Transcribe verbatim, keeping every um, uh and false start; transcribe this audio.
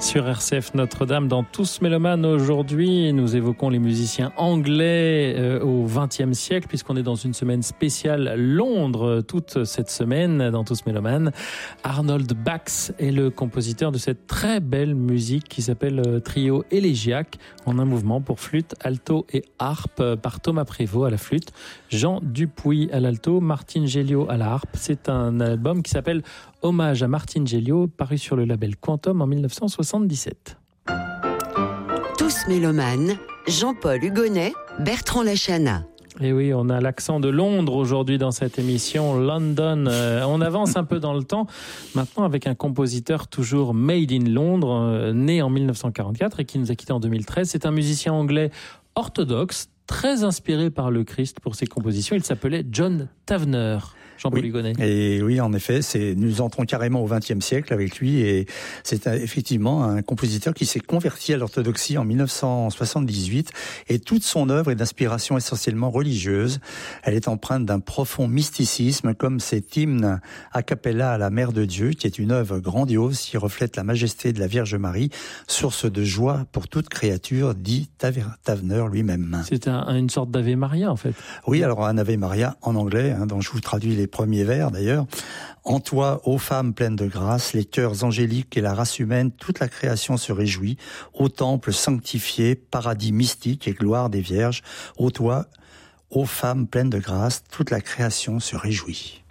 Sur R C F Notre-Dame, dans Tous Mélomanes, aujourd'hui, nous évoquons les musiciens anglais euh, au vingtième siècle, puisqu'on est dans une semaine spéciale Londres, toute cette semaine, dans Tous Mélomanes. Arnold Bax est le compositeur de cette très belle musique qui s'appelle euh, Trio élégiaque, en un mouvement pour flûte, alto et harpe, euh, par Thomas Prévost à la flûte, Jean Dupuy à l'alto, Martine Géliot à la harpe. C'est un album qui s'appelle Hommage à Martine Géliot, paru sur le label Quantum en dix-neuf cent soixante-dix-sept. Tous Mélomanes, Jean-Paul Hugonnet, Bertrand Lachana. Et oui, on a l'accent de Londres aujourd'hui dans cette émission, London. Euh, on avance un peu dans le temps, maintenant avec un compositeur toujours made in Londres, euh, né en dix-neuf cent quarante-quatre et qui nous a quittés en deux mille treize. C'est un musicien anglais orthodoxe, très inspiré par le Christ pour ses compositions. Il s'appelait John Tavener. Jean-Paul Hugonnet. Oui. Et oui, en effet, c'est, nous entrons carrément au vingtième siècle avec lui, et c'est un, effectivement un compositeur qui s'est converti à l'orthodoxie en dix-neuf cent soixante-dix-huit, et toute son œuvre est d'inspiration essentiellement religieuse. Elle est empreinte d'un profond mysticisme, comme cet hymne a cappella à la Mère de Dieu, qui est une œuvre grandiose qui reflète la majesté de la Vierge Marie, source de joie pour toute créature, dit Tavener lui-même. C'est un, une sorte d'Ave Maria, en fait. Oui, alors un Ave Maria en anglais, hein, dont je vous traduis les premiers vers d'ailleurs. En toi, ô femme pleine de grâce, les cœurs angéliques et la race humaine, toute la création se réjouit. Ô temple sanctifié, paradis mystique et gloire des vierges, ô toi, ô femme pleine de grâce, toute la création se réjouit.